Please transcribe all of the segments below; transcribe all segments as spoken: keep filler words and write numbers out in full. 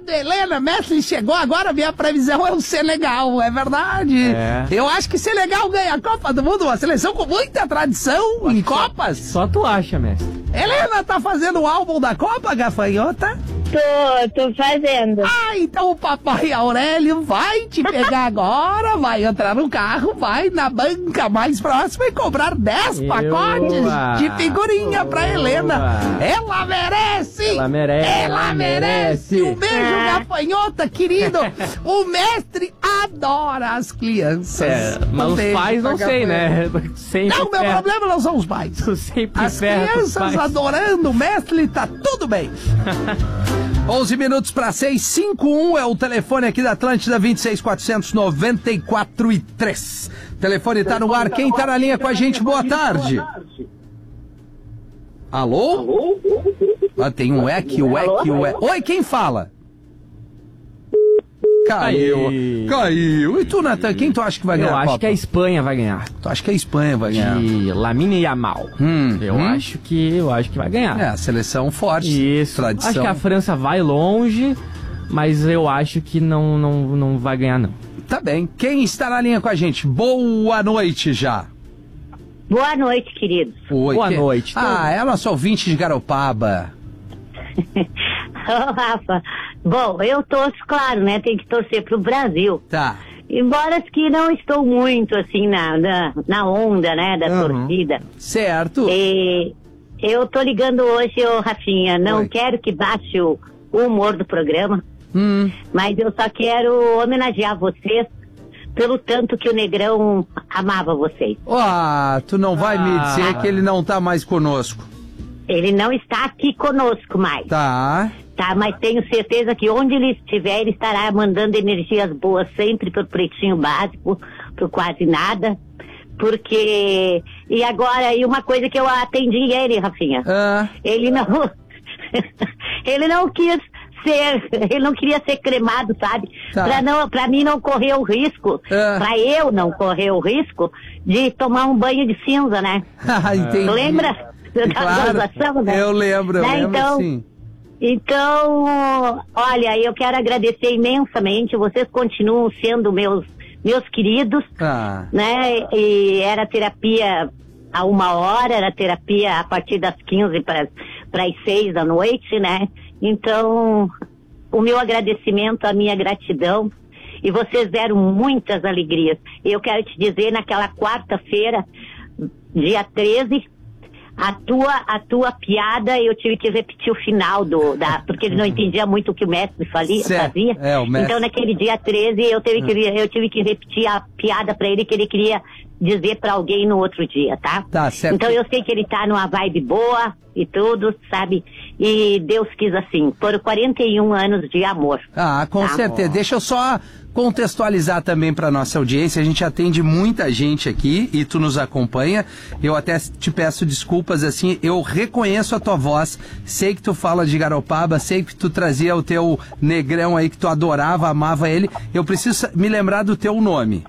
Obrigado, Helena. Mestre chegou agora, minha previsão é o Senegal, é verdade. É. Eu acho que Senegal ganha a Copa do Mundo, uma seleção com muita tradição em Copas. Só tu acha, mestre. Helena tá fazendo o álbum da Copa, gafanhota? Tô, tô fazendo. Ah, então o papai Aurélio vai te pegar agora, vai entrar no carro, vai na banca mais próxima e cobrar dez Eu, pacotes ah, de figurinha pra boa. Helena. Ela merece! Ela merece, Ela ela merece! merece. Um beijo, Ah. gafanhota, querido! O mestre adora as crianças. É, mas Um os beijo pais pra não sei, gafanhota. né? Sempre Não, meu ferra. problema não são os pais. Tu sempre As ferra com os crianças pais. adorando o mestre, tá tudo bem. onze minutos para seis, cinco um é o telefone aqui da Atlântida, vinte e seis, quatrocentos e noventa e quatro e três. O telefone tá no ar, quem tá na linha com a gente, boa tarde. Alô? Ah, tem um eque, o eque, o eque. Oi, quem fala? Caiu, Aí. caiu. E tu, Natan, quem tu acha que vai ganhar Eu a acho Copa? que a Espanha vai ganhar. Tu acha que a Espanha vai ganhar? De Lamine Yamal. Hum, eu hum. acho que eu acho que vai ganhar. É, a seleção forte, Isso. tradição. Acho que a França vai longe, mas eu acho que não, não, não vai ganhar, não. Tá bem. Quem está na linha com a gente? Boa noite já. Boa noite, queridos. Oi, Boa que- noite. Ah, é a nossa ouvinte de Garopaba. Ô, Rafa, bom, eu torço, claro, né? Tem que torcer pro Brasil. Tá. Embora que não estou muito, assim, na, na, na onda, né, da Uhum. torcida. Certo. E eu tô ligando hoje, ô Rafinha, não Oi. quero que baixe o, o humor do programa, Hum. mas eu só quero homenagear vocês pelo tanto que o Negrão amava vocês. Ah, tu não vai me Ah. dizer que ele não tá mais conosco. Ele não está aqui conosco mais. Tá. Tá, mas tenho certeza que onde ele estiver, ele estará mandando energias boas sempre pro Pretinho Básico, pro Quase Nada, porque... E agora, e uma coisa que eu atendi ele, Rafinha, Ah, ele não... ele não quis ser... Ele não queria ser cremado, sabe? Tá. Pra, não, pra mim não correr o risco, Ah. pra eu não correr o risco de tomar um banho de cinza, né? entendi. Lembra da Claro, gozação, né? eu lembro, eu Né, lembro então, sim. Então, olha, eu quero agradecer imensamente. Vocês continuam sendo meus, meus queridos, Ah, né? E era terapia a uma hora, era terapia a partir das quinze para as seis da noite, né? Então, o meu agradecimento, a minha gratidão. E vocês deram muitas alegrias. Eu quero te dizer, naquela quarta-feira, dia treze, A tua, a tua piada, eu tive que repetir o final do, da, porque ele não entendia muito o que o mestre falia, Certo. fazia. É, o mestre. Então, naquele dia treze, eu, teve que, eu tive que repetir a piada pra ele que ele queria dizer pra alguém no outro dia, tá? Tá, certo. Então, eu sei que ele tá numa vibe boa e tudo, sabe? E Deus quis assim, por quarenta e um anos de amor. Ah, com Tá. certeza. Deixa eu só contextualizar também para nossa audiência. A gente atende muita gente aqui e tu nos acompanha. Eu até te peço desculpas, assim, eu reconheço a tua voz, sei que tu fala de Garopaba, sei que tu trazia o teu Negrão aí, que tu adorava, amava ele. Eu preciso me lembrar do teu nome.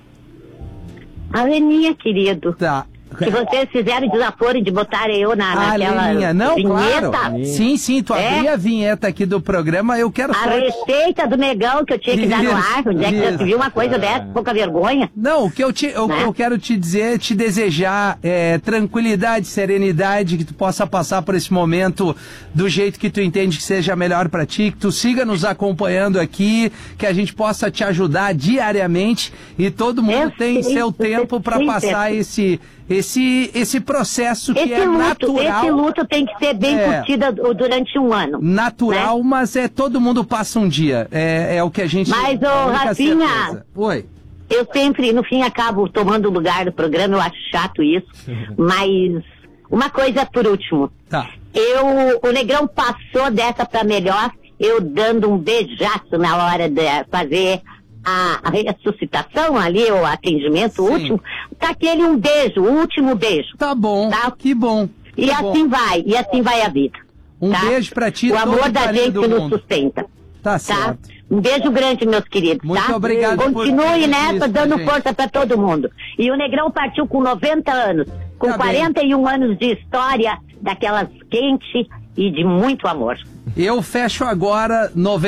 Aleninha, querido. Tá. Que vocês fizeram desaforo de botar eu na, Ah, naquela Leninha, não, vinheta. claro. Sim, sim, tu É? abria a vinheta aqui do programa, eu quero A só... receita do negão que eu tinha que dar no Isso, ar, onde é que isso. você viu uma coisa dessa, pouca vergonha? Não, o que eu, te, o que Né? eu quero te dizer é te desejar é, tranquilidade, serenidade, que tu possa passar por esse momento do jeito que tu entende que seja melhor pra ti, que tu siga nos acompanhando aqui, que a gente possa te ajudar diariamente e todo mundo Eu tem sei, seu eu tempo pra sei, passar Beto. esse, esse, esse processo que Esse é luto, natural. esse luto tem que ser bem É. curtido du- durante um ano. Natural, mas é todo mundo passa um dia. É, é o que a gente... Mas, ô, é a única Rafinha, certeza. Oi. Eu sempre, no fim, acabo tomando o lugar do programa, eu acho chato isso. Mas, uma coisa por último. Tá. Eu, o Negrão passou dessa pra melhor, eu dando um beijaço na hora de fazer a, a ressuscitação ali, o atendimento Sim. último. Tá aquele um beijo, o último beijo. Tá bom, Tá. que bom. E Tá bom. assim vai, e assim vai a vida. Um tá? beijo pra ti, O todo amor da carinho gente do que nos mundo. sustenta. Tá Tá? certo. Um beijo grande, meus queridos, Muito tá? obrigado por Continue tudo nessa, isso, dando gente. força pra todo mundo. E o Negrão partiu com noventa anos, com Tá bem. quarenta e um anos de história, daquelas quente e de muito amor. Eu fecho agora